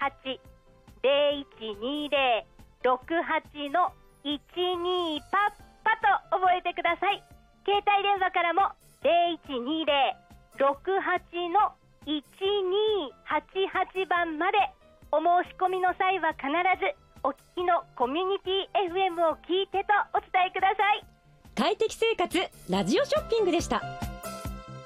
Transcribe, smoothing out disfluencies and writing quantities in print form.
0120-68の12パッパと覚えてください。携帯電話からも0120-68の1288番までお申し込みの際は必ずお聞きのコミュニティ FM を聞いてとお伝えください。 快適生活ラジオショッピングでした。